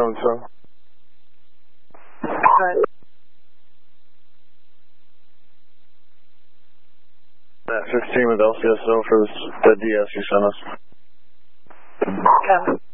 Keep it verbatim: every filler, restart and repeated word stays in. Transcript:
so. Right. That fifteen with L C S O for this, the D S you sent us. Copy.